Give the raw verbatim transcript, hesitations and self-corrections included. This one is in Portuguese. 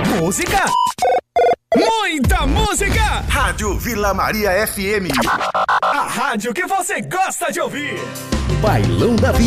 Música, muita música. Rádio Vila Maria F M. A rádio que você gosta de ouvir. Bailão da Vila.